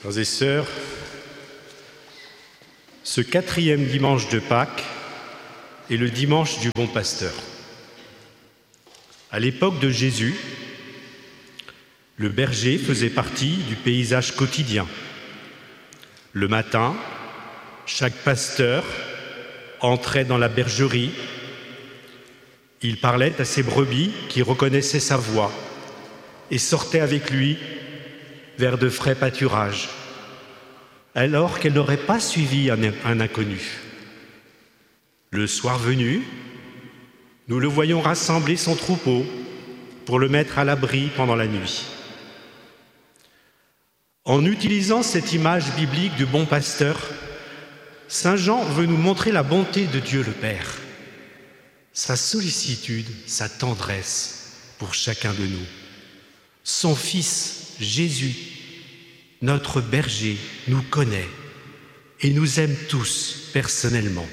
Frères et sœurs, ce 4e dimanche de Pâques est le dimanche du bon pasteur. À l'époque de Jésus, le berger faisait partie du paysage quotidien. Le matin, chaque pasteur entrait dans la bergerie. Il parlait à ses brebis qui reconnaissaient sa voix et sortait avec lui vers de frais pâturages, alors qu'elle n'aurait pas suivi un inconnu. Le soir venu, nous le voyons rassembler son troupeau pour le mettre à l'abri pendant la nuit. En utilisant cette image biblique du bon pasteur, Saint Jean veut nous montrer la bonté de Dieu le Père, sa sollicitude, sa tendresse pour chacun de nous. Son Fils, Jésus, notre berger, nous connaît et nous aime tous personnellement.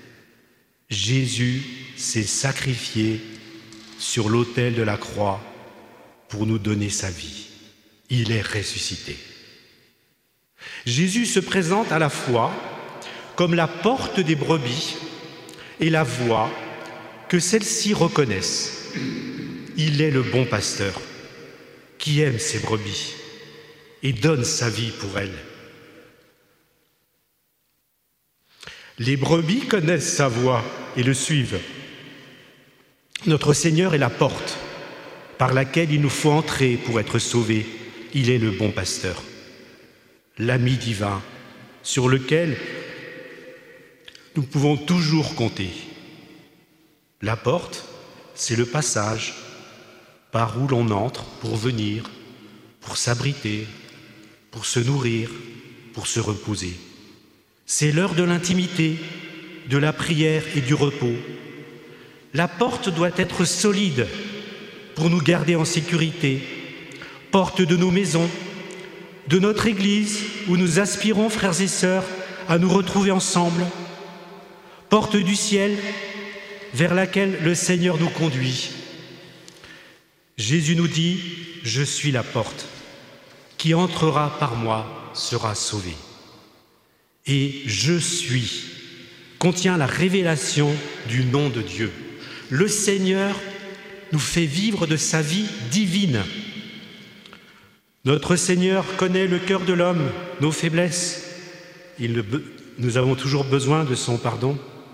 Jésus s'est sacrifié sur l'autel de la croix pour nous donner sa vie. Il est ressuscité. Jésus se présente à la fois comme la porte des brebis et la voie que celles-ci reconnaissent. Il est le bon pasteur qui aime ses brebis et donne sa vie pour elles. Les brebis connaissent sa voix et le suivent. Notre Seigneur est la porte par laquelle il nous faut entrer pour être sauvés. Il est le bon pasteur, l'ami divin sur lequel nous pouvons toujours compter. La porte, c'est le passage par où l'on entre pour venir, pour s'abriter, pour se nourrir, pour se reposer. C'est l'heure de l'intimité, de la prière et du repos. La porte doit être solide pour nous garder en sécurité, porte de nos maisons, de notre Église où nous aspirons, frères et sœurs, à nous retrouver ensemble, porte du ciel vers laquelle le Seigneur nous conduit. Jésus nous dit « Je suis la porte. Qui entrera par moi sera sauvé. » Et « Je suis » contient la révélation du nom de Dieu. Le Seigneur nous fait vivre de sa vie divine. Notre Seigneur connaît le cœur de l'homme, nos faiblesses. Nous avons toujours besoin de son pardon.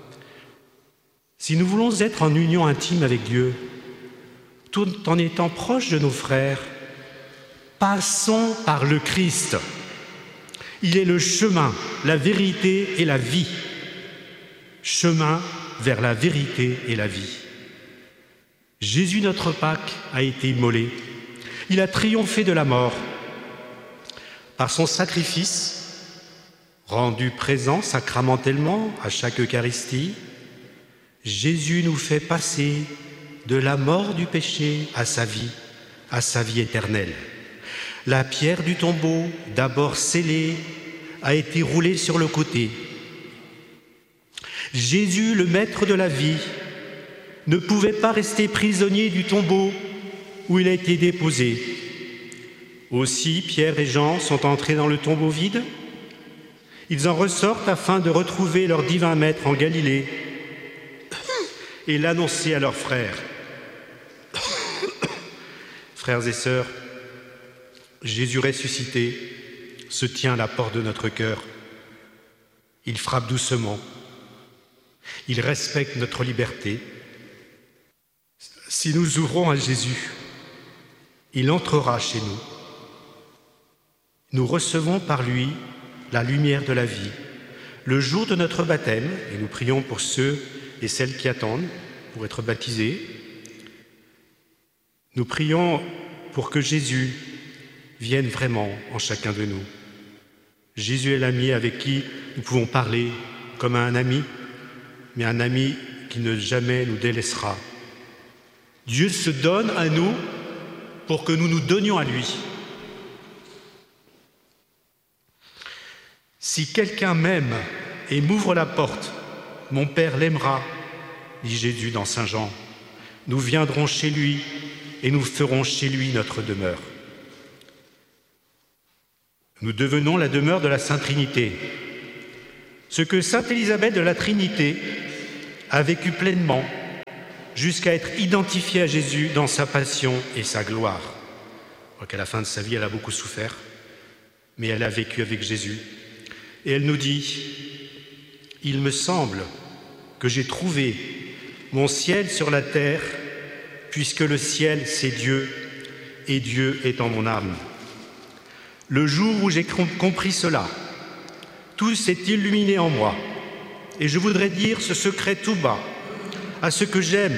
Si nous voulons être en union intime avec Dieu, tout en étant proches de nos frères, passons par le Christ. Il est le chemin, la vérité et la vie. Chemin vers la vérité et la vie. Jésus, notre Pâques, a été immolé. Il a triomphé de la mort. Par son sacrifice, rendu présent sacramentellement à chaque Eucharistie, Jésus nous fait passer de la mort du péché à sa vie éternelle. La pierre du tombeau, d'abord scellée, a été roulée sur le côté. Jésus, le maître de la vie, ne pouvait pas rester prisonnier du tombeau où il a été déposé. Aussi, Pierre et Jean sont entrés dans le tombeau vide. Ils en ressortent afin de retrouver leur divin maître en Galilée et l'annoncer à leurs frères. Frères et sœurs, Jésus ressuscité se tient à la porte de notre cœur. Il frappe doucement. Il respecte notre liberté. Si nous ouvrons à Jésus, il entrera chez nous. Nous recevons par lui la lumière de la vie. Le jour de notre baptême, et nous prions pour ceux et celles qui attendent pour être baptisés, nous prions pour que Jésus vienne vraiment en chacun de nous. Jésus est l'ami avec qui nous pouvons parler comme à un ami, mais un ami qui ne jamais nous délaissera. Dieu se donne à nous pour que nous nous donnions à lui. Si quelqu'un m'aime et m'ouvre la porte, mon Père l'aimera, dit Jésus dans Saint Jean. Nous viendrons chez lui et nous ferons chez lui notre demeure. Nous devenons la demeure de la Sainte Trinité. Ce que Sainte Élisabeth de la Trinité a vécu pleinement jusqu'à être identifiée à Jésus dans sa passion et sa gloire. Je crois qu'à la fin de sa vie, elle a beaucoup souffert, mais elle a vécu avec Jésus. Et elle nous dit « Il me semble que j'ai trouvé mon ciel sur la terre, puisque le ciel, c'est Dieu, et Dieu est en mon âme. Le jour où j'ai compris cela, tout s'est illuminé en moi, et je voudrais dire ce secret tout bas à ceux que j'aime,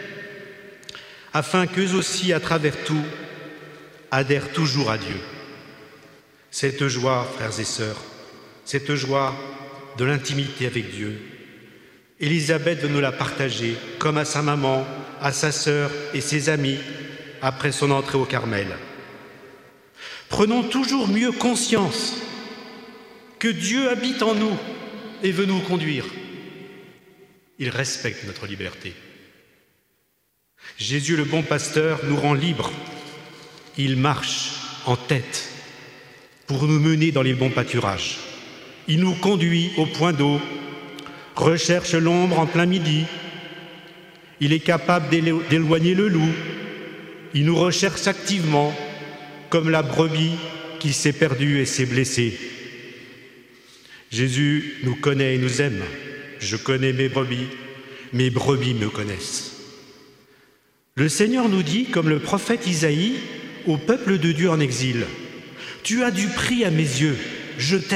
afin qu'eux aussi, à travers tout, adhèrent toujours à Dieu. » Cette joie, frères et sœurs, cette joie de l'intimité avec Dieu, Élisabeth veut nous la partager, comme à sa maman, à sa sœur et ses amis, après son entrée au Carmel. Prenons toujours mieux conscience que Dieu habite en nous et veut nous conduire. Il respecte notre liberté. Jésus, le bon pasteur, nous rend libres. Il marche en tête pour nous mener dans les bons pâturages. Il nous conduit au point d'eau, recherche l'ombre en plein midi. Il est capable d'éloigner le loup. Il nous recherche activement, comme la brebis qui s'est perdue et s'est blessée. Jésus nous connaît et nous aime. Je connais mes brebis me connaissent. Le Seigneur nous dit, comme le prophète Isaïe, au peuple de Dieu en exil, « Tu as du prix à mes yeux, je t'aime. »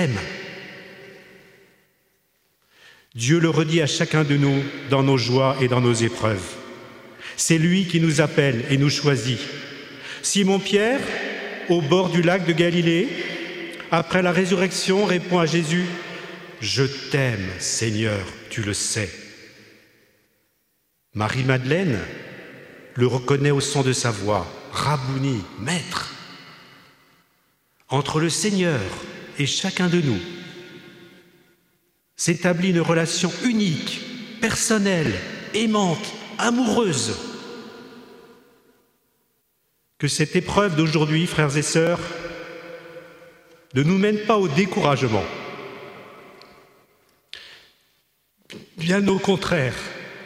Dieu le redit à chacun de nous dans nos joies et dans nos épreuves. C'est lui qui nous appelle et nous choisit. Simon-Pierre, au bord du lac de Galilée, après la résurrection, répond à Jésus, « Je t'aime, Seigneur, tu le sais. » Marie-Madeleine le reconnaît au son de sa voix, « Rabouni, Maître !» Entre le Seigneur et chacun de nous s'établit une relation unique, personnelle, aimante, amoureuse. Que cette épreuve d'aujourd'hui, frères et sœurs, ne nous mène pas au découragement. Bien au contraire,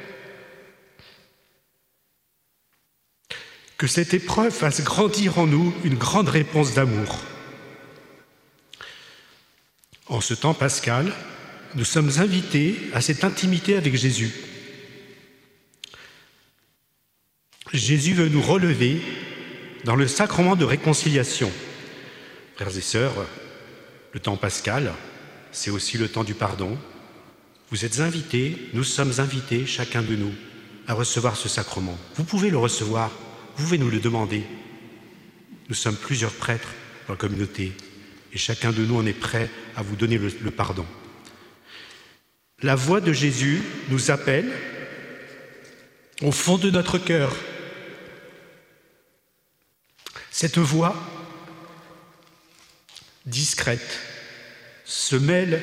que cette épreuve fasse grandir en nous une grande réponse d'amour. En ce temps pascal, nous sommes invités à cette intimité avec Jésus. Jésus veut nous relever dans le sacrement de réconciliation. Frères et sœurs, le temps pascal, c'est aussi le temps du pardon. Vous êtes invités, nous sommes invités, chacun de nous, à recevoir ce sacrement. Vous pouvez le recevoir, vous pouvez nous le demander. Nous sommes plusieurs prêtres dans la communauté et chacun de nous en est prêt à vous donner le pardon. La voix de Jésus nous appelle au fond de notre cœur. Cette voix discrète se mêle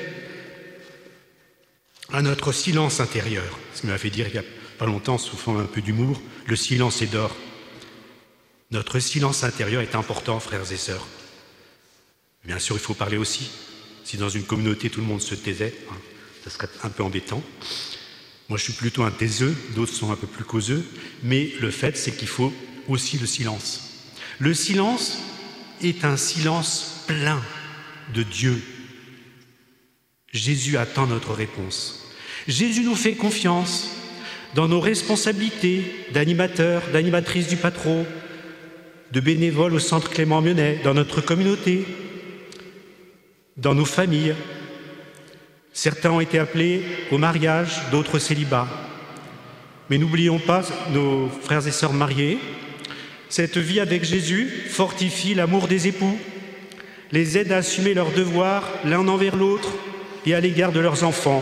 à notre silence intérieur. Ce qui m'a fait dire il n'y a pas longtemps, soufflant un peu d'humour, le silence est d'or. Notre silence intérieur est important, frères et sœurs. Bien sûr, il faut parler aussi. Si dans une communauté, tout le monde se taisait, ça serait un peu embêtant. Moi, je suis plutôt un taiseux, d'autres sont un peu plus causeux, mais le fait, c'est qu'il faut aussi le silence. Le silence est un silence plein de Dieu. Jésus attend notre réponse. Jésus nous fait confiance dans nos responsabilités d'animateurs, d'animatrices du Patro, de bénévoles au Centre Clément Mionnet, dans notre communauté, dans nos familles. Certains ont été appelés au mariage, d'autres au célibat. Mais n'oublions pas nos frères et sœurs mariés. Cette vie avec Jésus fortifie l'amour des époux, les aide à assumer leurs devoirs l'un envers l'autre et à l'égard de leurs enfants.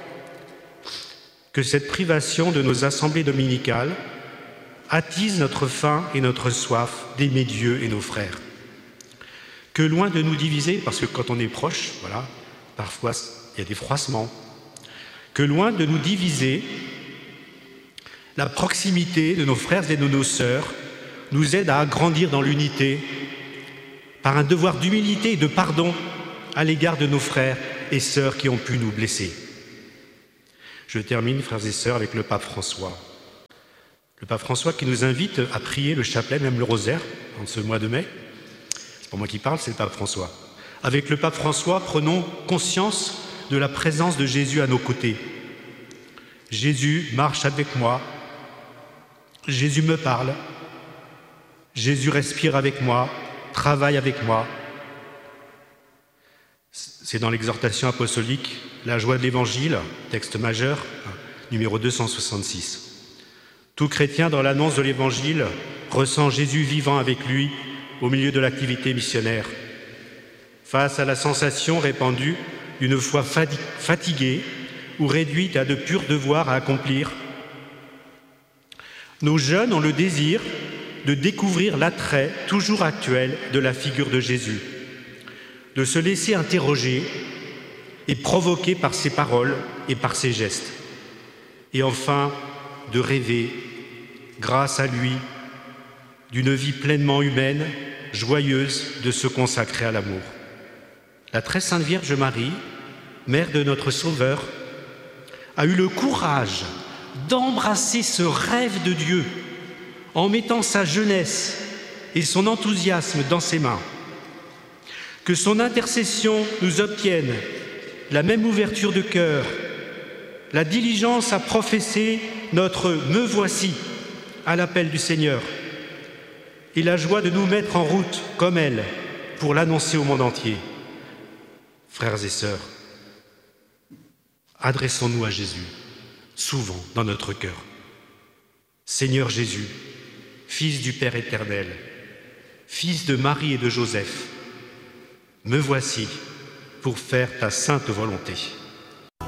Que cette privation de nos assemblées dominicales attise notre faim et notre soif d'aimer Dieu et nos frères. Que loin de nous diviser, parce que quand on est proche, voilà, parfois il y a des froissements, que loin de nous diviser, la proximité de nos frères et de nos sœurs nous aide à grandir dans l'unité par un devoir d'humilité et de pardon à l'égard de nos frères et sœurs qui ont pu nous blesser. Je termine, frères et sœurs, avec le pape François. Le pape François qui nous invite à prier le chapelet, même le rosaire, en ce mois de mai. C'est pas moi qui parle, c'est le pape François. Avec le pape François, prenons conscience de la présence de Jésus à nos côtés. Jésus marche avec moi, Jésus me parle, Jésus respire avec moi, travaille avec moi. C'est dans l'exhortation apostolique « La joie de l'Évangile », texte majeur, numéro 266. Tout chrétien dans l'annonce de l'Évangile ressent Jésus vivant avec lui au milieu de l'activité missionnaire. Face à la sensation répandue d'une foi fatiguée ou réduite à de purs devoirs à accomplir, nos jeunes ont le désir de découvrir l'attrait toujours actuel de la figure de Jésus, de se laisser interroger et provoquer par ses paroles et par ses gestes, et enfin de rêver, grâce à lui, d'une vie pleinement humaine, joyeuse, de se consacrer à l'amour. La très sainte Vierge Marie, mère de notre Sauveur, a eu le courage d'embrasser ce rêve de Dieu en mettant sa jeunesse et son enthousiasme dans ses mains. Que son intercession nous obtienne la même ouverture de cœur, la diligence à professer notre « me voici » à l'appel du Seigneur et la joie de nous mettre en route comme elle pour l'annoncer au monde entier. Frères et sœurs, adressons-nous à Jésus, souvent dans notre cœur. Seigneur Jésus, Fils du Père éternel, Fils de Marie et de Joseph, me voici pour faire ta sainte volonté.